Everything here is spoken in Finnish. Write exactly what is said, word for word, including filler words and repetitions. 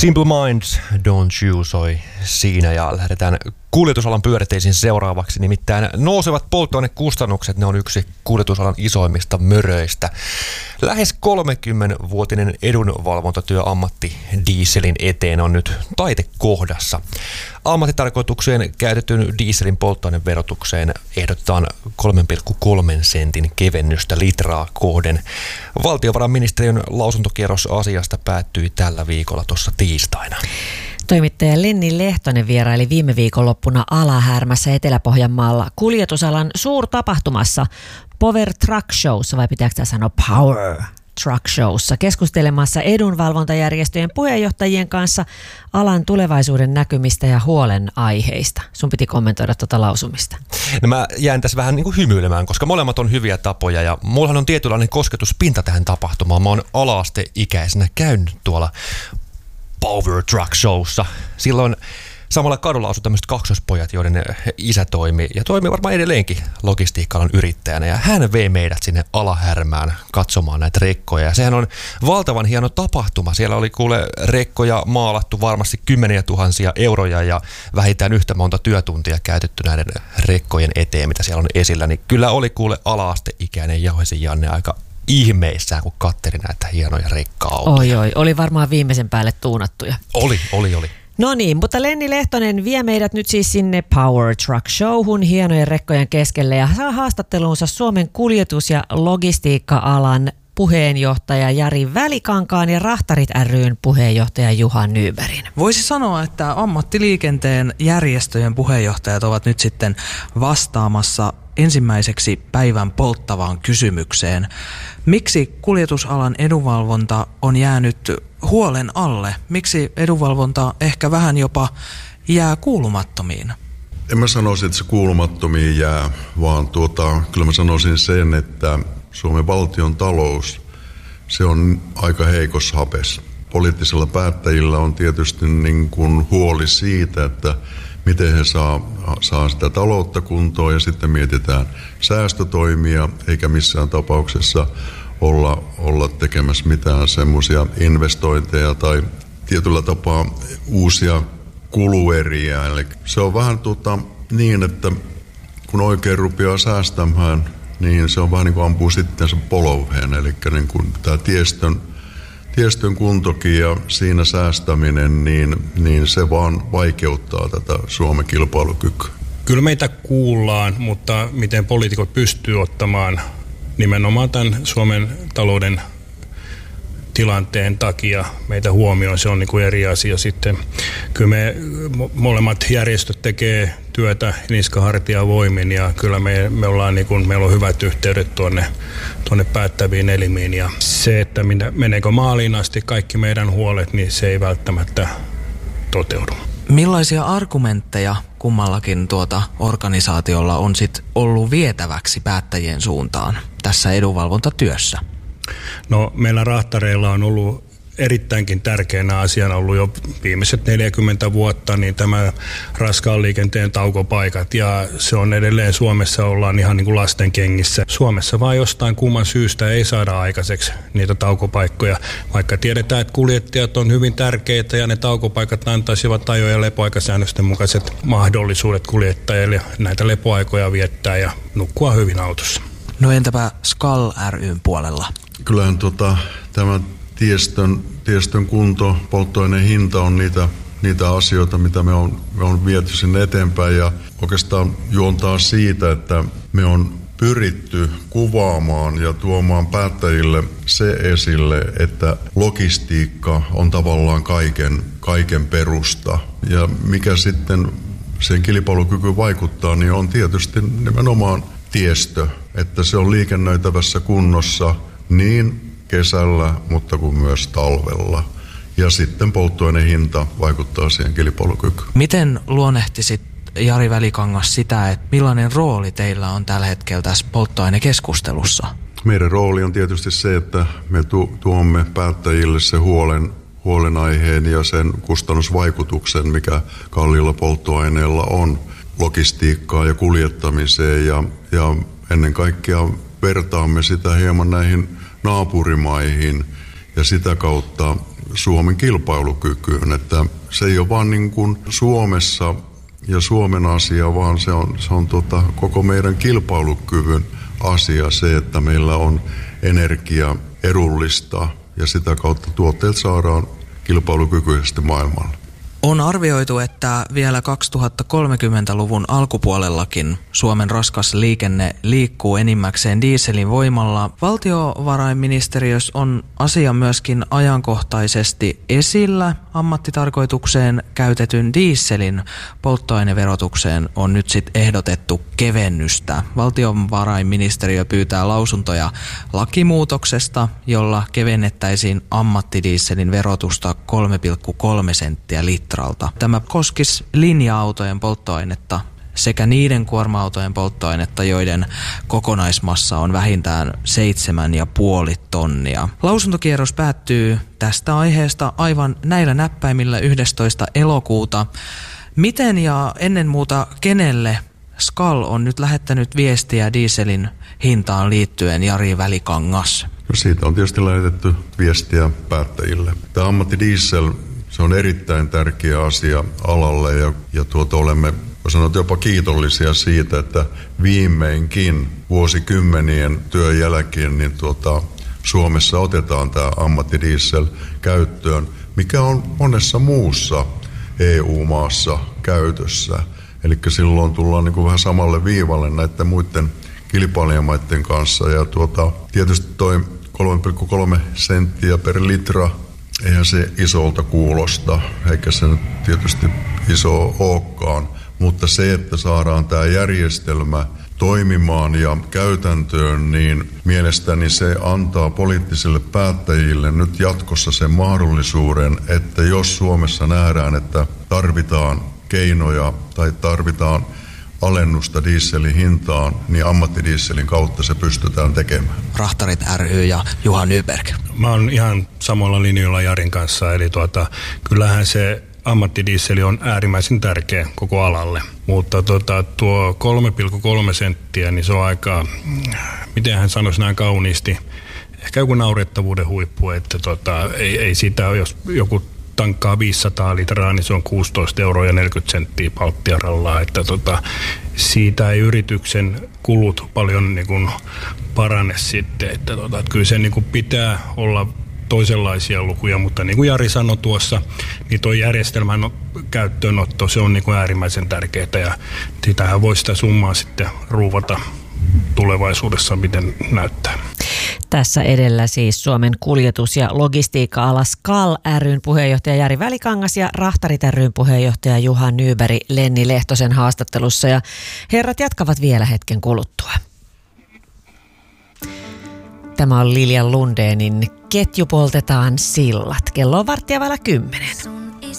Simple Minds, Don't You soi siinä ja lähdetään kuljetusalan pyöritteisiin seuraavaksi. Nimittäin nousevat polttoainekustannukset, ne on yksi kuljetusalan isoimmista möröistä. Lähes kolmekymmenvuotinen edunvalvontatyö ammatti dieselin eteen on nyt taitekohdassa. Ammattitarkoitukseen käytetyn dieselin polttoaineverotukseen ehdotetaan kolme pilkku kolme sentin kevennystä litraa kohden. Valtiovarainministeriön lausuntokierros asiasta päättyi tällä viikolla tuossa tiistaina. Toimittaja Lenni Lehtonen vieraili viime viikonloppuna Alahärmässä Etelä-Pohjanmaalla kuljetusalan suurtapahtumassa Power Truck Showssa, vai pitääkö tämä sanoa Power Truck Showssa, keskustelemassa edunvalvontajärjestöjen puheenjohtajien kanssa alan tulevaisuuden näkymistä ja huolenaiheista. Sun piti kommentoida tuota lausumista. No mä jään tässä vähän niin kuin hymyilemään, koska molemmat on hyviä tapoja ja mullahan on tietynlainen kosketuspinta tähän tapahtumaan. Mä oon ala-asteikäisenä käynyt tuolla Power Truck Showssa. Silloin samalla kadulla asui tämmöiset kaksospojat, joiden isä toimi ja toimi varmaan edelleenkin logistiikka-alan yrittäjänä. Ja hän vei meidät sinne Alahärmään katsomaan näitä rekkoja. Ja sehän on valtavan hieno tapahtuma. Siellä oli kuule rekkoja maalattu varmasti kymmeniä tuhansia euroja ja vähintään yhtä monta työtuntia käytetty näiden rekkojen eteen, mitä siellä on esillä. Niin kyllä oli kuule ala-asteikäinen Jauhesen Janne aika ihmeissään, kun katteli näitä hienoja rekka-autoja. Oi, oi, oli varmaan viimeisen päälle tuunattuja. Oli, oli, oli. No niin, mutta Lenni Lehtonen vie meidät nyt siis sinne Power Truck Showhun hienojen rekkojen keskelle ja saa haastatteluunsa Suomen kuljetus- ja logistiikka-alan puheenjohtaja Jari Välikankaan ja Rahtarit ry:n puheenjohtaja Juha Nybergin. Voisi sanoa, että ammattiliikenteen järjestöjen puheenjohtajat ovat nyt sitten vastaamassa ensimmäiseksi päivän polttavaan kysymykseen. Miksi kuljetusalan edunvalvonta on jäänyt huolen alle? Miksi edunvalvonta ehkä vähän jopa jää kuulumattomiin? En mä sanoisi, että se kuulumattomiin jää, vaan tuota, kyllä mä sanoisin sen, että Suomen valtion talous, se on aika heikossa hapessa. Poliittisilla päättäjillä on tietysti niin kuin huoli siitä, että miten he saa, saa sitä taloutta kuntoon ja sitten mietitään säästötoimia, eikä missään tapauksessa olla, olla tekemässä mitään semmoisia investointeja tai tietyllä tapaa uusia kulueriä. Eli se on vähän tuota, niin, että kun oikein rupeaa säästämään, niin se on vähän niin kuin ampuu sitten se poloveen, eli niin kuin tämä tiestön, tiestön kuntokin ja siinä säästäminen, niin, niin se vaan vaikeuttaa tätä Suomen kilpailukykyä. Kyllä meitä kuullaan, mutta miten poliitikot pystyy ottamaan nimenomaan tämän Suomen talouden tilanteen takia meitä huomioon, se on niin kuin eri asia sitten. Kyllä me molemmat järjestöt tekee työtä niskahartia voimin ja kyllä me, me ollaan niin kuin, meillä on hyvät yhteydet tuonne, tuonne päättäviin elimiin ja se, että minä, meneekö maaliin asti kaikki meidän huolet, niin se ei välttämättä toteudu. Millaisia argumentteja kummallakin tuota organisaatiolla on sit ollut vietäväksi päättäjien suuntaan tässä edunvalvontatyössä? No meillä Rahtareilla on ollut erittäinkin tärkeänä asiana ollut jo viimeiset neljäkymmentä vuotta niin tämä raskaan liikenteen taukopaikat ja se on edelleen Suomessa ollaan ihan niin kuin lasten kengissä. Suomessa vaan jostain kumman syystä ei saada aikaiseksi niitä taukopaikkoja, vaikka tiedetään, että kuljettajat on hyvin tärkeitä ja ne taukopaikat antaisivat ajo- ja lepoaikasäännösten mukaiset mahdollisuudet kuljettajille näitä lepoaikoja viettää ja nukkua hyvin autossa. No entäpä S K A L ry:n puolella? Kyllähän tota, tämä tiestön, tiestön kunto, polttoaineen hinta on niitä, niitä asioita, mitä me on, me on viety sinne eteenpäin ja oikeastaan juontaa siitä, että me on pyritty kuvaamaan ja tuomaan päättäjille se esille, että logistiikka on tavallaan kaiken, kaiken perusta ja mikä sitten sen kilpailukyky vaikuttaa, niin on tietysti nimenomaan tiestö, että se on liikennöitävässä kunnossa niin kesällä, mutta kuin myös talvella. Ja sitten polttoaineen hinta vaikuttaa siihen kilpailukykyyn. Miten luonnehtisit, Jari Välikangas, sitä, että millainen rooli teillä on tällä hetkellä tässä polttoainekeskustelussa? Meidän rooli on tietysti se, että me tu- tuomme päättäjille se huolen, huolenaiheen ja sen kustannusvaikutuksen, mikä kalliilla polttoaineella on logistiikkaan ja kuljettamiseen. Ja, ja ennen kaikkea vertaamme sitä hieman näihin naapurimaihin ja sitä kautta Suomen kilpailukykyyn. Että se ei ole vaan niin kuin Suomessa ja Suomen asia, vaan se on, se on tota, koko meidän kilpailukyvyn asia se, että meillä on energia edullista ja sitä kautta tuotteet saadaan kilpailukykyisesti maailmalle. On arvioitu, että vielä kaksituhattakolmekymmentäluvun alkupuolellakin Suomen raskas liikenne liikkuu enimmäkseen dieselin voimalla. Valtiovarainministeriössä on asia myöskin ajankohtaisesti esillä. Ammattitarkoitukseen käytetyn dieselin polttoaineverotukseen on nyt sitten ehdotettu kevennystä. Valtiovarainministeriö pyytää lausuntoja lakimuutoksesta, jolla kevennettäisiin ammattidieselin verotusta kolme pilkku kolme senttiä litralta. Tämä koskisi linja-autojen polttoainetta sekä niiden kuorma-autojen polttoainetta, joiden kokonaismassa on vähintään seitsemän ja puoli tonnia. Lausuntokierros päättyy tästä aiheesta aivan näillä näppäimillä yhdestoista elokuuta. Miten ja ennen muuta kenelle S K A L on nyt lähettänyt viestiä dieselin hintaan liittyen, Jari Välikangas? No siitä on tietysti lähetetty viestiä päättäjille. Tämä ammattidiesel, se on erittäin tärkeä asia alalle ja, ja tuota, olemme sanotaan jopa kiitollisia siitä, että viimeinkin vuosikymmenien työn jälkeen niin tuota, Suomessa otetaan tämä ammattidiesel käyttöön, mikä on monessa muussa E U-maassa käytössä. Eli silloin tullaan niin kuin vähän samalle viivalle näiden muiden kilpailijamaiden kanssa. Ja tuota, tietysti toi kolme pilkku kolme senttiä per litra, eihän se isolta kuulosta, eikä se nyt tietysti iso olekaan. Mutta se, että saadaan tämä järjestelmä toimimaan ja käytäntöön, niin mielestäni se antaa poliittisille päättäjille nyt jatkossa sen mahdollisuuden, että jos Suomessa nähdään, että tarvitaan keinoja tai tarvitaan alennusta dieselin hintaan, niin ammattidieselin kautta se pystytään tekemään. Rahtarit ry ja Juha Nyberg. Mä oon ihan samalla linjoilla Jarin kanssa, eli tuota, kyllähän se ammattidieseli on äärimmäisen tärkeä koko alalle, mutta tuota, tuo kolme pilkku kolme senttiä, niin se on aika, miten hän sanoisi näin kauniisti, ehkä joku naurettavuuden huippu, että tuota, ei, ei sitä, jos joku tankkaa viisisataa litraa, niin se on kuusitoista euroa ja neljäkymmentä senttiä palttiaralla, että tota, siitä ei yrityksen kulut paljon niin kuin parane sitten, että, tota, että kyllä se niin kuin pitää olla toisenlaisia lukuja, mutta niin kuin Jari sanoi tuossa, niin tuo järjestelmän käyttöönotto, se on niin kuin äärimmäisen tärkeää ja sitähän voi sitä summaa sitten ruuvata tulevaisuudessa, miten näyttää. Tässä edellä siis Suomen kuljetus- ja logistiikka-ala S K A L ry:n puheenjohtaja Jari Välikangas ja Rahtarit ry:n puheenjohtaja Juha Nyberg Lenni Lehtosen haastattelussa. Ja herrat jatkavat vielä hetken kuluttua. Tämä on Lilja Lundénin Ketju poltetaan sillat. Kello on varttia vailla kymmenen.